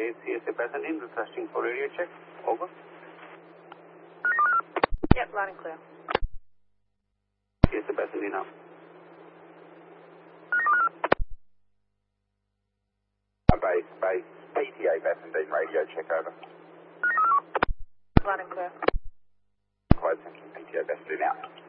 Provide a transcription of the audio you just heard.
Bay, CSA Bassendean, requesting for radio check. Over. Yep, loud and clear. CSA Bassendean now. Base, PTA Bassendean, radio check over. Loud and clear. Quiet section, PTA Bassendean out.